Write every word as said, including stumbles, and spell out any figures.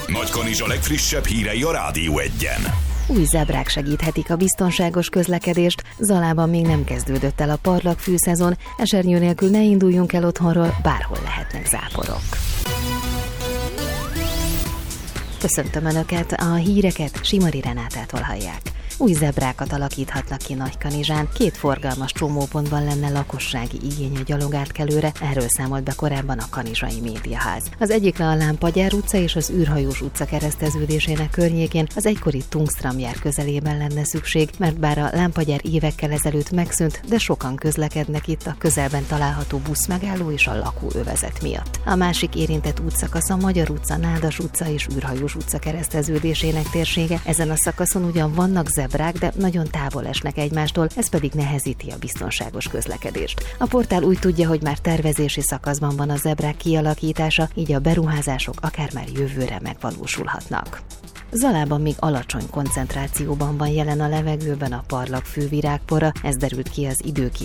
Nagykanizsa legfrissebb hírei a Rádió Egyen. Új zebrák segíthetik a biztonságos közlekedést, Zalában még nem kezdődött el a parlagfű szezon, esernyő nélkül ne induljunk el otthonról, bárhol lehetnek záporok. Köszöntöm Önöket, a híreket Simari Renátától hallják. Új zebrákat alakíthatnak ki Nagykanizsán, két forgalmas csomópontban lenne lakossági igény a gyalogátkelőre, erről számolt be korábban a Kanizsai Médiaház. Az egyikre a Lámpagyár utca és az űrhajós utca kereszteződésének környékén az egykori Tungstramjár közelében lenne szükség, mert bár a Lámpagyár évekkel ezelőtt megszűnt, de sokan közlekednek itt a közelben található buszmegálló és a lakóövezet miatt. A másik érintett útszakasz a Magyar utca, Nádas utca és űrhajós utca kereszteződésének térsége. Ezen a szakaszon ugyan vannak zebrák, de nagyon távol esnek egymástól, ez pedig nehezíti a biztonságos közlekedést. A portál úgy tudja, hogy már tervezési szakaszban van a zebrák kialakítása, így a beruházások akár már jövőre megvalósulhatnak. Zalában még alacsony koncentrációban van jelen a levegőben a parlagfű virágpora, ez derült ki az időkép